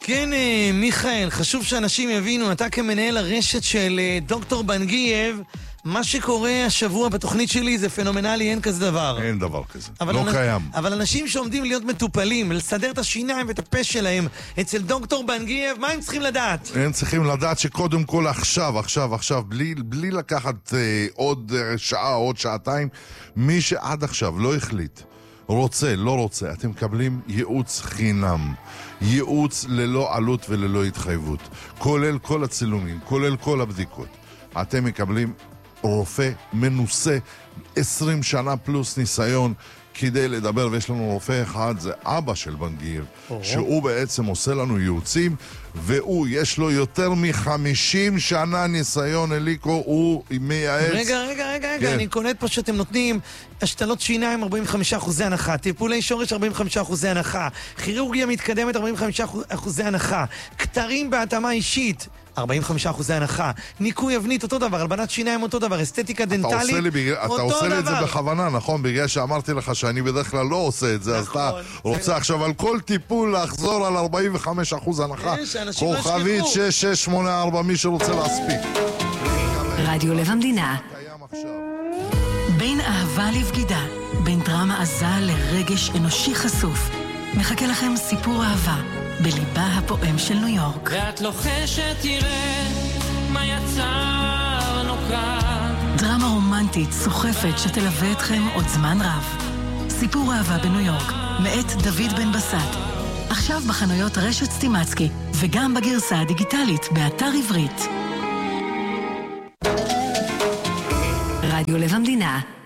כן, מיכאל, חשוב שאנשים יבינו, אתה כמנהל הרשת של דוקטור בנגייב, מה שקורה השבוע בתוכנית שלי זה פנומנלי, אין כזה דבר. אין דבר כזה, לא קיים. אבל אנשים שעומדים להיות מטופלים, לסדר את השיניים ואת הפה שלהם אצל דוקטור בנגייב, מה הם צריכים לדעת? הם צריכים לדעת שקודם כל עכשיו, בלי לקחת עוד שעה, עוד שעתיים, מי שעד עכשיו לא החליט, רוצה, לא רוצה, אתם מקבלים ייעוץ חינם. ייעוץ ללא עלות וללא התחייבות. כולל כל הצילומים, כולל כל הבדיקות. אתם מקבלים רופא מנוסה, 20 שנה פלוס ניסיון כדי לדבר, ויש לנו רופא אחד, זה אבא של בנגייב, שהוא בעצם עושה לנו ייעוצים, והוא, יש לו יותר מ-50 שנה ניסיון, אליקו, הוא מייעץ. רגע, אני קולט פה שאתם נותנים השתלות שיניים 45% הנחה, טיפולי שורש 45% הנחה, כירורגיה מתקדמת 45% הנחה, כתרים בהתאמה אישית 45% הנחה, ניקוי אבנית אותו דבר, הלבנת שיניים אותו דבר, אסתטיקה דנטלית אותו דבר. אתה עושה לי את זה בכוונה, נכון? בגלל שאמרתי לך שאני בדרך כלל לא עושה את זה, אז אתה רוצה עכשיו על כל טיפול לחזור על 45% הנחה. כוכבית 6684, מי שרוצה להספיק. רדיו לב המדינה. בין אהבה לבגידה, בין דרמה עזה לרגש אנושי חשוף. מחכה לכם סיפור אהבה בליבה הפועם של ניו יורק. ואת לוחשת תראה מה יצרנו כאן. דרמה רומנטית סוחפת שתלווה אתכם עוד זמן רב. סיפור אהבה בניו יורק, מאת דוד בן בסט. עכשיו בחנויות רשת סטימצקי, וגם בגרסה הדיגיטלית באתר עברית. רדיו לב המדינה.